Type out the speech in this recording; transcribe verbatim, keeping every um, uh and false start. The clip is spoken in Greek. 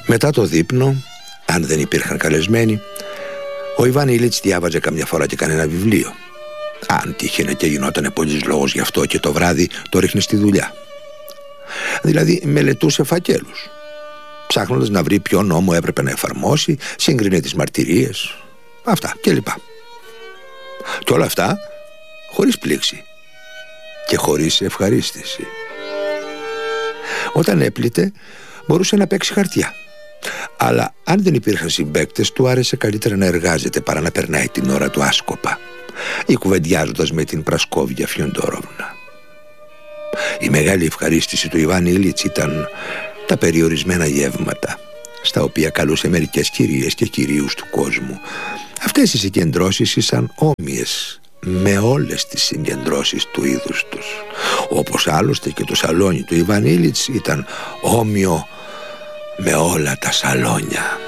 Μετά το δείπνο, αν δεν υπήρχαν καλεσμένοι, ο Ιβάν Ήλιτς διάβαζε καμιά φορά και κανένα βιβλίο. Αν τύχαινε και γινότανε πολύς λόγος γι' αυτό, και το βράδυ το ρίχνε στη δουλειά. Δηλαδή μελετούσε φακέλους, ψάχνοντας να βρει ποιο νόμο έπρεπε να εφαρμόσει, σύγκρινε τις μαρτυρίες, αυτά κλπ. Και όλα αυτά χωρίς πλήξη και χωρίς ευχαρίστηση. Όταν έπλητε μπορούσε να παίξει χαρτιά, αλλά αν δεν υπήρχαν συμπαίκτες, του άρεσε καλύτερα να εργάζεται παρά να περνάει την ώρα του άσκοπα ή κουβεντιάζοντας με την Πρασκόβια Φιοντόροβνα. Η μεγάλη ευχαρίστηση του Ιβάν Ήλιτς ήταν τα περιορισμένα γεύματα, στα οποία καλούσε μερικές κυρίες και κυρίους του κόσμου. Αυτές οι συγκεντρώσεις ήσαν όμοιες με όλες τις συγκεντρώσεις του είδους τους, όπως άλλωστε και το σαλόνι του Ιβάν Ήλιτς ήταν όμοιο με όλα τα σαλόνια.